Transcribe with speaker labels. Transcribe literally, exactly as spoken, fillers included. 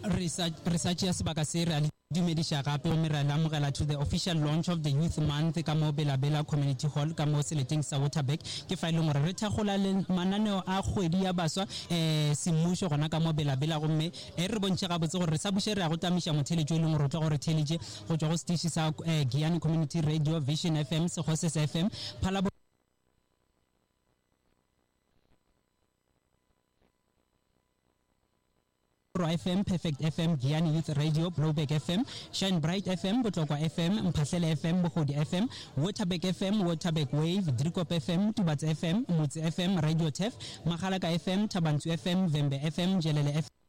Speaker 1: research research ya sebaka se re dumedisha gape o merala mogela to the official launch of the youth month ka mo Bela Bela community hall ka mo seleteng sa Waterberg ke fa ile gore re thagola le mananeo a kgwedi ya baswa eh simusho gona ka mo Bela Bela go mme e re bontse ga botse gore re sa bushe re a go tamisha mothelejo le ngoro tla gore teleje go tswa go station sa Giyani Community Radio, Vision F M, Sekgoses F M, Phalabo F M, Perfect F M, Giyani Youth Radio, Blowback F M, Shine Bright F M, Botlokwa F M, Mphahlele F M, Bogodi F M, Waterberg F M, Waterberg Wave, Drikop F M, Tubatse F M, Motse F M, Radio Tef, Magalaka F M, Tabantu F M, Vembe F M, Jelele F M.